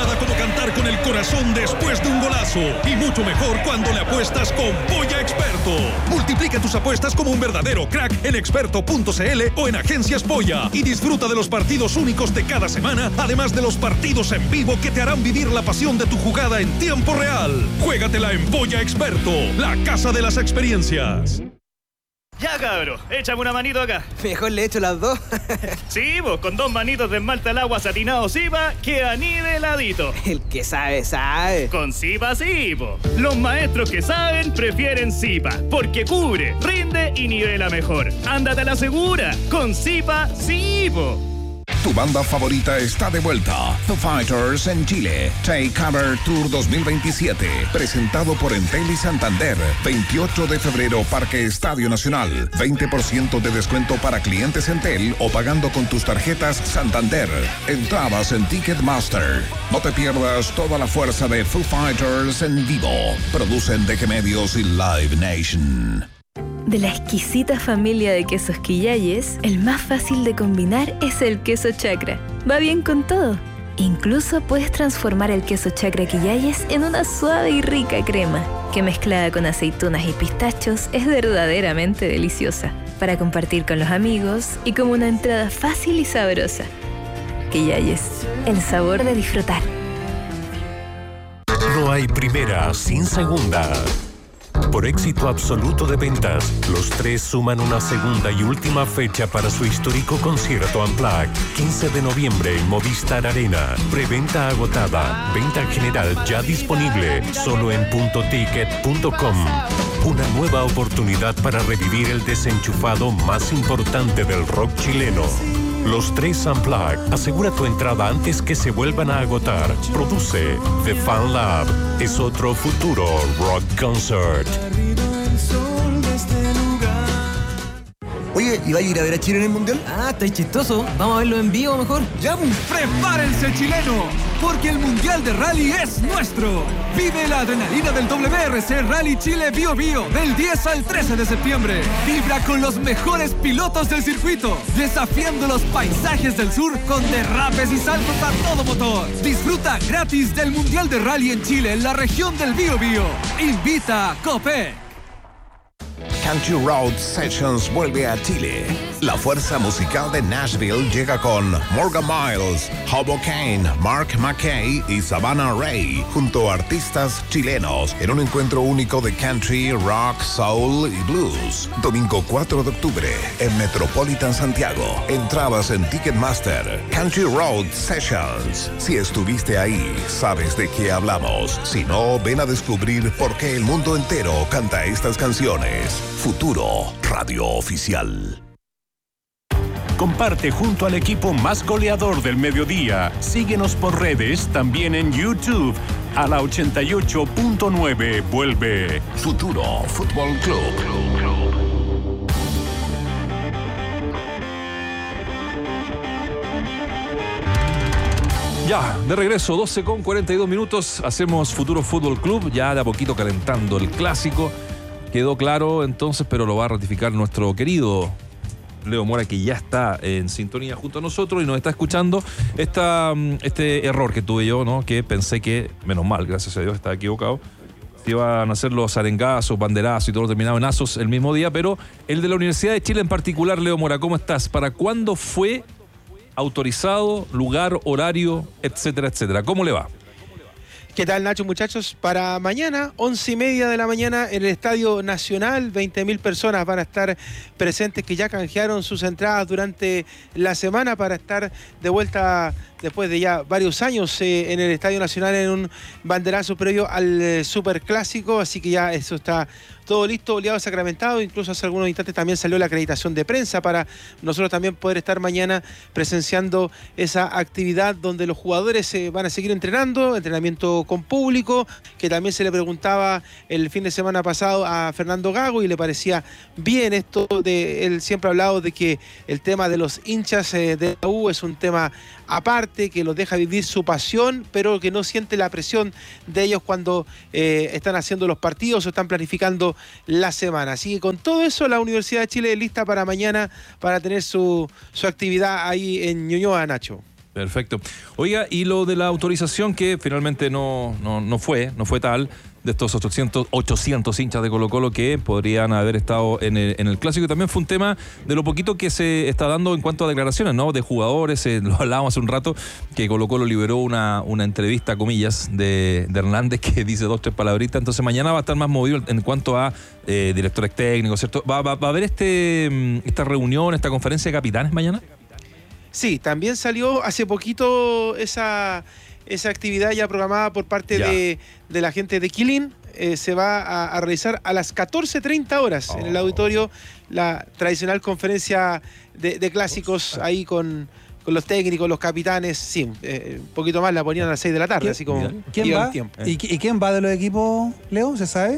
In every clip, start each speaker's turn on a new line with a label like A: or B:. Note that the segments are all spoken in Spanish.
A: Nada como cantar con el corazón después de un golazo. Y mucho mejor cuando le apuestas con Polla Experto. Multiplica tus apuestas como un verdadero crack en experto.cl o en Agencias Polla. Y disfruta de los partidos únicos de cada semana, además de los partidos en vivo que te harán vivir la pasión de tu jugada en tiempo real. Juégatela en Polla Experto, la casa de las experiencias.
B: Ya, cabro, échame una manito acá.
C: Mejor le echo las dos.
B: Sí, vos, con 2 manitos de esmalte al agua satinado Zipa, queda niveladito.
C: El que sabe, sabe.
B: Con Zipa sí, po. Los maestros que saben prefieren Zipa, porque cubre, rinde y nivela mejor. Ándate a la segura, con Zipa sí, po.
D: Tu banda favorita está de vuelta. Foo Fighters en Chile. Take Cover Tour 2027. Presentado por Entel y Santander. 28 de febrero, Parque Estadio Nacional. 20% de descuento para clientes Entel o pagando con tus tarjetas Santander. Entradas en Ticketmaster. No te pierdas toda la fuerza de Foo Fighters en vivo. Producen DG Medios y Live Nation.
E: De la exquisita familia de quesos Quillayes, el más fácil de combinar es el queso Chacra. Va bien con todo. Incluso puedes transformar el queso Chacra Quillayes en una suave y rica crema, que mezclada con aceitunas y pistachos es verdaderamente deliciosa, para compartir con los amigos y como una entrada fácil y sabrosa. Quillayes, el sabor de disfrutar.
F: No hay primera sin segunda. Por éxito absoluto de ventas, los Tres suman una segunda y última fecha para su histórico concierto Unplugged, 15 de noviembre en Movistar Arena. Preventa agotada, venta general ya disponible, solo en puntoticket.com. Una nueva oportunidad para revivir el desenchufado más importante del rock chileno. Los Tres Unplugged. Asegura tu entrada antes que se vuelvan a agotar. Produce The Fan Lab. Es otro futuro rock concert.
G: Oye, ¿y va a ir a ver a Chile en el Mundial?
C: Ah, está chistoso. Vamos a verlo en vivo mejor.
H: ¡Ya, prepárense, chileno! Porque el Mundial de Rally es nuestro. Vive la adrenalina del WRC Rally Chile Bio Bio del 10 al 13 de septiembre. Vibra con los mejores pilotos del circuito, desafiando los paisajes del sur con derrapes y saltos a todo motor. Disfruta gratis del Mundial de Rally en Chile en la región del Bio Bio. Invita Copec.
D: Country Road Sessions vuelve a Chile. La fuerza musical de Nashville llega con Morgan Miles, Hobo Kane, Mark McKay y Savannah Ray, junto a artistas chilenos, en un encuentro único de country, rock, soul y blues. Domingo 4 de octubre, en Metropolitan Santiago. Entradas en Ticketmaster. Country Road Sessions. Si estuviste ahí, sabes de qué hablamos. Si no, ven a descubrir por qué el mundo entero canta estas canciones. Futuro Radio Oficial.
F: Comparte junto al equipo más goleador del mediodía. Síguenos por redes, también en YouTube. A la 88.9 vuelve
D: Futuro Fútbol Club.
I: Ya, de regreso, 12:42. Hacemos Futuro Fútbol Club, ya de a poquito calentando el clásico. Quedó claro entonces, pero lo va a ratificar nuestro querido Leo Mora, que ya está en sintonía junto a nosotros y nos está escuchando. Este error que tuve yo, ¿no? Que pensé que, menos mal, gracias a Dios, estaba equivocado, iban a hacer los arengazos, banderazos y todo lo terminado en azos el mismo día, pero el de la Universidad de Chile en particular. Leo Mora, ¿cómo estás? ¿Para cuándo fue autorizado, lugar, horario, etcétera, etcétera? ¿Cómo le va?
J: ¿Qué tal, Nacho, muchachos? Para mañana, 11:30 de la mañana, en el Estadio Nacional, 20.000 personas van a estar presentes que ya canjearon sus entradas durante la semana para estar de vuelta después de ya varios años en el Estadio Nacional en un banderazo previo al Superclásico, así que ya eso está todo listo, oleado, sacramentado. Incluso hace algunos instantes también salió la acreditación de prensa para nosotros también poder estar mañana presenciando esa actividad donde los jugadores van a seguir entrenando, entrenamiento con público, que también se le preguntaba el fin de semana pasado a Fernando Gago y le parecía bien esto de él. Siempre ha hablado de que el tema de los hinchas de la U es un tema aparte, que los deja vivir su pasión, pero que no siente la presión de ellos cuando están haciendo los partidos o están planificando la semana. Así que con todo eso, la Universidad de Chile es lista para mañana para tener su actividad ahí en Ñuñoa, Nacho.
I: Perfecto. Oiga, y lo de la autorización que finalmente no fue tal, de estos 800 hinchas de Colo-Colo que podrían haber estado en el Clásico, y también fue un tema de lo poquito que se está dando en cuanto a declaraciones, ¿no? De jugadores, lo hablábamos hace un rato, que Colo-Colo liberó una entrevista, comillas, de Hernández que dice 2-3 palabritas, entonces mañana va a estar más movido en cuanto a directores técnicos, ¿cierto? ¿Va a haber esta reunión, esta conferencia de capitanes mañana?
J: Sí, también salió hace poquito esa actividad ya programada por parte de la gente de Quilín. Se va a realizar a las 14:30 horas en el auditorio la tradicional conferencia de clásicos ahí con los técnicos, los capitanes. Sí, un poquito más la ponían a las 6 de la tarde, así como
G: ¿Quién va? ¿Y quién va de los equipos, Leo? ¿Se sabe?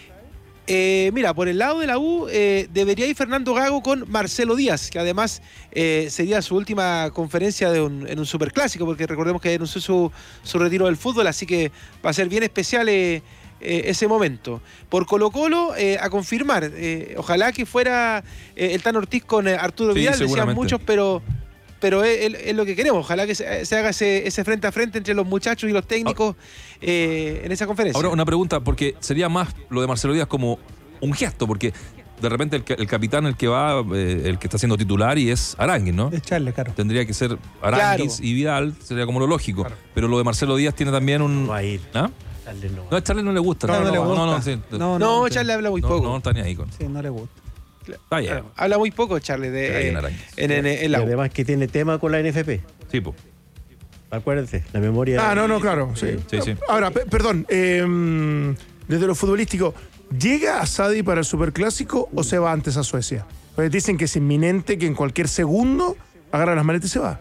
J: Mira, por el lado de la U debería ir Fernando Gago con Marcelo Díaz, que además sería su última conferencia en un superclásico, porque recordemos que anunció su retiro del fútbol, así que va a ser bien especial ese momento. Por Colo-Colo, a confirmar, ojalá que fuera el Tano Ortiz con Arturo Vidal, decían muchos, pero es lo que queremos. Ojalá que se haga ese frente a frente entre los muchachos y los técnicos en esa conferencia.
I: Ahora, una pregunta, porque sería más lo de Marcelo Díaz como un gesto, porque de repente el capitán, el que está siendo titular, y es Aránguiz, ¿no?
G: Es Charles, claro.
I: Tendría que ser Aránguiz y Vidal, sería como lo lógico. Claro. Pero lo de Marcelo Díaz tiene también un...
K: No va a ir.
I: ¿Ah? No, a Charles no le gusta.
G: No le gusta.
J: No, Charles habla muy poco.
I: No está ni ahí con...
G: Sí, no le gusta.
I: Está bien.
J: Claro, habla muy poco Charles en la U.
K: Y además que tiene tema con la NFP.
I: Sí, pues.
K: Acuérdense, la memoria...
L: claro. Sí. Ahora, perdón, desde lo futbolístico, ¿llega Asadi para el Superclásico o se va antes a Suecia? Pues dicen que es inminente, que en cualquier segundo agarra las maletas y se va.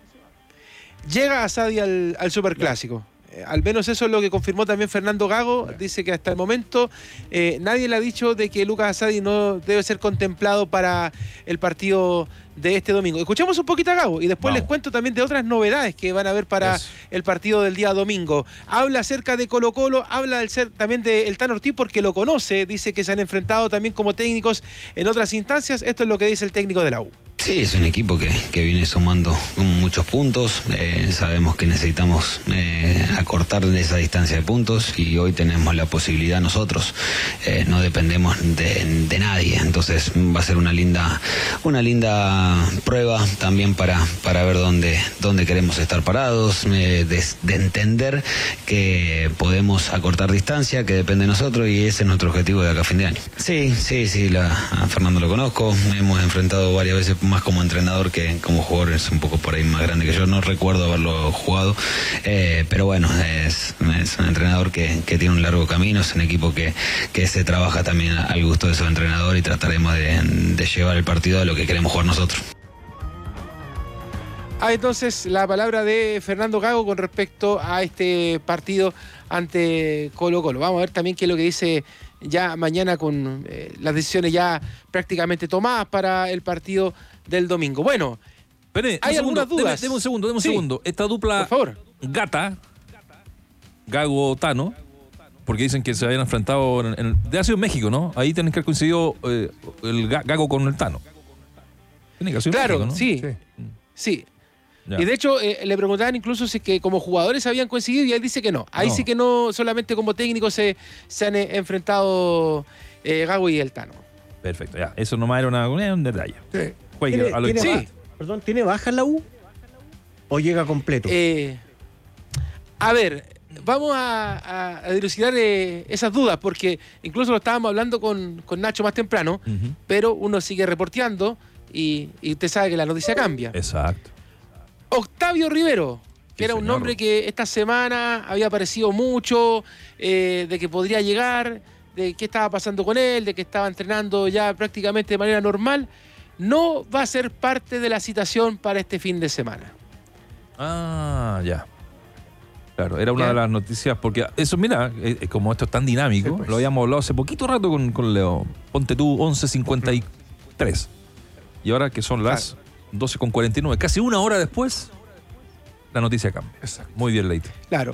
J: Llega Asadi al Superclásico. Al menos eso es lo que confirmó también Fernando Gago. Dice que hasta el momento nadie le ha dicho de que Lucas Asadi no debe ser contemplado para el partido de este domingo. Escuchamos un poquito a Gago y después les cuento también de otras novedades que van a haber para el partido del día domingo. Habla acerca de Colo-Colo, habla también del Tano Ortiz porque lo conoce. Dice que se han enfrentado también como técnicos en otras instancias. Esto es lo que dice el técnico de la U.
M: Sí, es un equipo que viene sumando muchos puntos. Sabemos que necesitamos acortar esa distancia de puntos y hoy tenemos la posibilidad nosotros. No dependemos de nadie. Entonces va a ser una linda prueba también para ver dónde queremos estar parados, de entender que podemos acortar distancia, que depende de nosotros, y ese es nuestro objetivo de acá a fin de año. Sí, a Fernando lo conozco, hemos enfrentado varias veces más como entrenador que como jugador, es un poco por ahí más grande que yo, no recuerdo haberlo jugado, pero bueno, es un entrenador que tiene un largo camino, es un equipo que se trabaja también al gusto de su entrenador y trataremos de llevar el partido a lo que queremos jugar nosotros.
J: Entonces la palabra de Fernando Gago con respecto a este partido ante Colo-Colo. Vamos a ver también qué es lo que dice ya mañana con las decisiones ya prácticamente tomadas para el partido del domingo. Bueno, hay algunas dudas.
I: Deme un segundo. Esta dupla, por favor, Gata, Gago-Tano, porque dicen que se habían enfrentado de ha sido en México, ¿no? Ahí tienen que haber coincidido el Gago con el Tano.
J: Claro,
I: México, ¿no?
J: Sí. Ya. Y de hecho le preguntaban incluso si que como jugadores habían coincidido y él dice que no. Ahí sí que no, solamente como técnicos se han enfrentado Gago y el Tano.
I: Perfecto, ya. Eso nomás era un detalle.
K: Sí. Perdón, ¿tiene baja en la U? ¿O llega completo?
J: A ver, vamos a dilucidar esas dudas, porque incluso lo estábamos hablando con Nacho más temprano, pero uno sigue reporteando y usted sabe que la noticia cambia.
I: Exacto.
J: Octavio Rivero, que era un nombre que esta semana había aparecido mucho, de que podría llegar, de qué estaba pasando con él, de que estaba entrenando ya prácticamente de manera normal, no va a ser parte de la citación para este fin de semana.
I: Ya. Claro, era una de las noticias, porque eso, mira, como esto es tan dinámico, sí, pues. Lo habíamos hablado hace poquito rato con Leo. Ponte tú 11:53. Y ahora que son las 12:49, casi una hora después, la noticia cambia.
J: Exacto.
I: Muy bien, Leite.
J: Claro.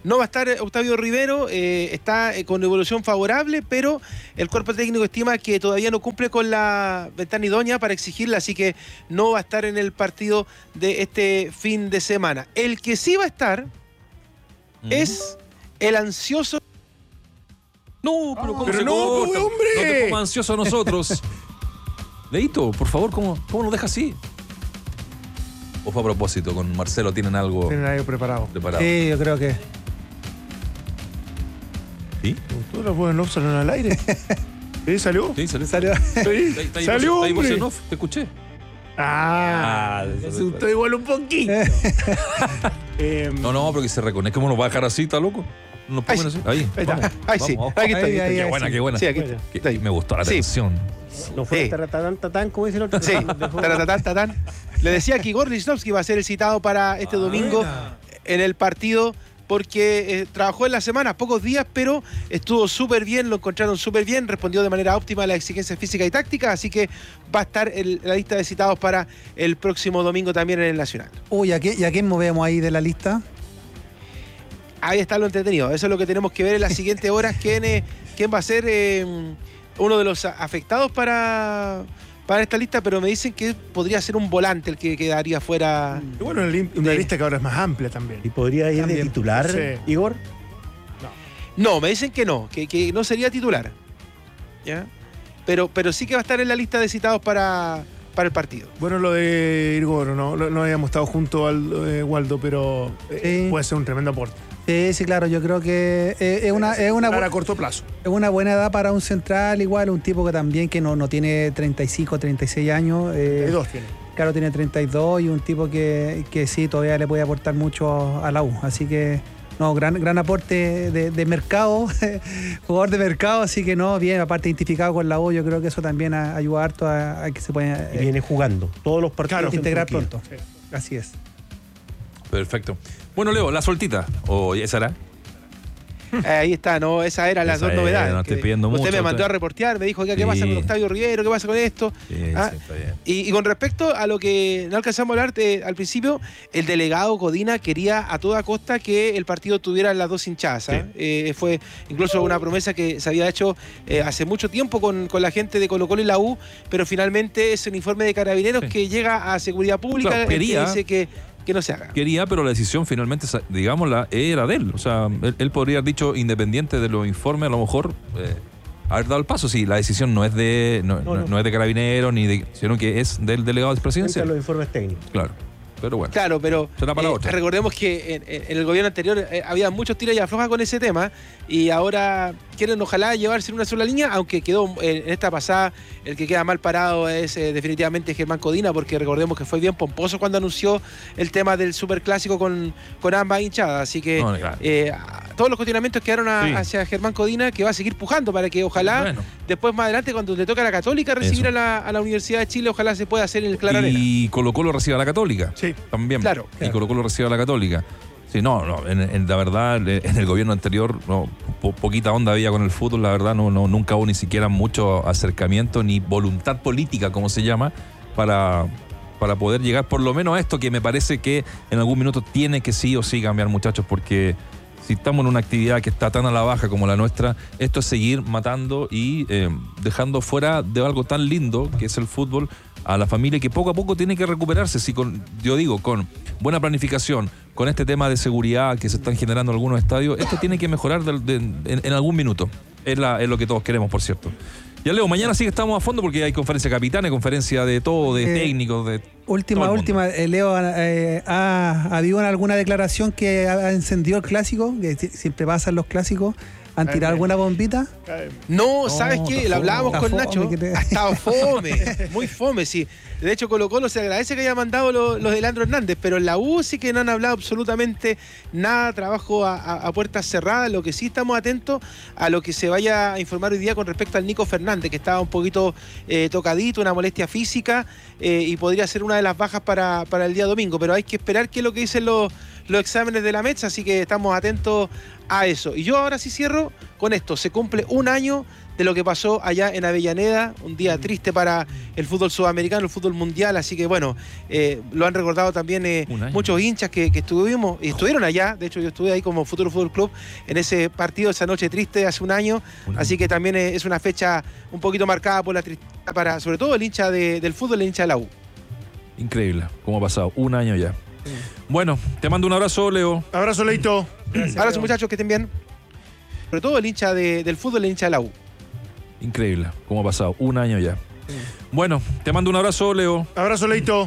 J: No va a estar Octavio Rivero, está con evolución favorable, pero el cuerpo técnico estima que todavía no cumple con la ventana idónea para exigirla, así que no va a estar en el partido de este fin de semana. El que sí va a estar es el ansioso.
I: No, pero ¿cómo
L: pero
I: se
L: no,
I: corta?
L: hombre.
I: No te pongas ansioso a nosotros. Leito, por favor, ¿cómo lo deja así? ¿O fue a propósito? Con Marcelo tienen algo
L: preparado.
G: Sí, yo creo que.
I: ¿Sí?
L: ¿Todas las voces no salen al aire? ¿Sí? ¿Salió?
I: Sí, salió.
L: Sí. ¿Salió,
I: ahí
L: hombre?
I: te escuché.
L: Se asustó igual un poquito.
I: No, porque se reconecta. ¿Cómo nos va a dejar así? ¿Está loco? No pongan así. Ahí.
J: Ahí sí. Aquí está.
I: Qué buena, qué buena.
J: Sí, aquí está.
I: Me gustó la atención.
K: No fue taratán, tatán, como dice el otro.
J: Sí, taratán, tatán. Le decía que Igor Lichnowsky va a ser el citado para este domingo en el partido, porque trabajó en la semana, pocos días, pero estuvo súper bien, lo encontraron súper bien, respondió de manera óptima a las exigencias físicas y tácticas, así que va a estar en la lista de citados para el próximo domingo también en el Nacional.
G: Uy, ¿y a quién movemos ahí de la lista?
J: Ahí está lo entretenido, eso es lo que tenemos que ver en las siguientes horas, quién va a ser uno de los afectados para esta lista, pero me dicen que podría ser un volante el que quedaría fuera.
L: Bueno, una lista que ahora es más amplia también.
K: ¿Y podría ir de titular, Igor?
J: No, me dicen que no sería titular. ¿Ya? Pero sí que va a estar en la lista de citados para el partido.
L: Bueno, lo de Igor, no habíamos estado juntos, Waldo, pero puede ser un tremendo aporte.
G: Sí, claro, yo creo que es una
L: para corto plazo.
G: Es una buena edad para un central, igual, un tipo que también que no tiene 35, 36 años.
L: 32 tiene.
G: Claro, tiene 32 y un tipo que sí, todavía le puede aportar mucho a la U. Así que, gran aporte de mercado, jugador de mercado, así que bien, aparte identificado con la U, yo creo que eso también ayuda harto a que se pueda...
K: Y viene jugando todos los partidos.
G: Integrar pronto. Sí. Así es.
I: Perfecto. Bueno, Leo, la soltita. ¿O esa era?
J: Ahí está, esa era las dos novedades.
I: No estoy pidiendo mucho.
J: Usted me mandó a reportear, me dijo, ¿qué pasa con Octavio Rivero? ¿Qué pasa con esto?
I: Sí, está bien.
J: Y con respecto a lo que no alcanzamos a hablar al principio, el delegado Codina quería a toda costa que el partido tuviera las dos hinchadas. Fue incluso una promesa que se había hecho hace mucho tiempo con la gente de Colo-Colo y la U, pero finalmente es un informe de Carabineros que llega a Seguridad Pública, que dice que no se haga.
I: Quería, pero la decisión finalmente, digámosla, era de él. O sea, él podría haber dicho, independiente de los informes, a lo mejor haber dado el paso. Sí, la decisión no es de Carabineros, sino que es del delegado presidencial.
K: Los informes técnicos.
I: Claro. Pero bueno.
J: Claro, pero
I: será para la otra.
J: Recordemos que en el gobierno anterior había muchos tiras y aflojas con ese tema y ahora quieren ojalá llevarse en una sola línea, aunque quedó en esta pasada el que queda mal parado es definitivamente Germán Codina, porque recordemos que fue bien pomposo cuando anunció el tema del superclásico con ambas hinchadas, así que todos los cuestionamientos quedaron hacia Germán Codina, que va a seguir pujando para que ojalá después más adelante cuando le toca a la Católica recibir a la Universidad de Chile, ojalá se pueda hacer en el Clararena.
I: Y Colo-Colo reciba a la Católica.
L: Sí.
I: También.
J: Claro.
I: Y Colo-Colo recibe a la Católica. Sí, en la verdad, en el gobierno anterior, poquita onda había con el fútbol, la verdad, nunca hubo ni siquiera mucho acercamiento ni voluntad política, como se llama, para poder llegar por lo menos a esto, que me parece que en algún minuto tiene que sí o sí cambiar, muchachos, porque si estamos en una actividad que está tan a la baja como la nuestra, esto es seguir matando y dejando fuera de algo tan lindo que es el fútbol a la familia, que poco a poco tiene que recuperarse. Si con buena planificación, con este tema de seguridad que se están generando en algunos estadios, esto tiene que mejorar en algún minuto. Es lo que todos queremos, por cierto. Ya, Leo, mañana sí que estamos a fondo porque hay conferencia de capitanes, conferencia de todo, de técnicos, de
G: última, Leo, ¿ha habido alguna declaración que ha encendido el clásico? Que siempre pasan los clásicos. ¿Han tirado alguna bombita?
J: No, ¿sabes qué? Lo hablábamos con Nacho. Ha estado fome, muy fome, sí. De hecho, Colo-Colo se agradece que haya mandado los de Leandro Hernández, pero en la U sí que no han hablado absolutamente nada, trabajo a puertas cerradas. Lo que sí estamos atentos a lo que se vaya a informar hoy día con respecto al Nico Fernández, que estaba un poquito tocadito, una molestia física, y podría ser una de las bajas para el día domingo, pero hay que esperar qué es lo que dicen los los exámenes de la METS, así que estamos atentos a eso. Y yo ahora sí cierro con esto. Se cumple un año de lo que pasó allá en Avellaneda, un día triste para el fútbol sudamericano, el fútbol mundial, así que bueno, lo han recordado también muchos hinchas que estuvieron allá. De hecho, yo estuve ahí como Futuro Fútbol Club en ese partido, esa noche triste hace un año, así que también es una fecha un poquito marcada por la tristeza para, sobre todo, el hincha del fútbol, el hincha de la U.
I: Increíble cómo ha pasado un año ya. Bueno, te mando un abrazo, Leo.
L: Abrazo, Leito.
J: Abrazo, muchachos, que estén bien. Sobre todo el hincha del fútbol, el hincha de la U.
I: Increíble cómo ha pasado un año ya. Bueno, te mando un abrazo, Leo.
L: Abrazo, Leito.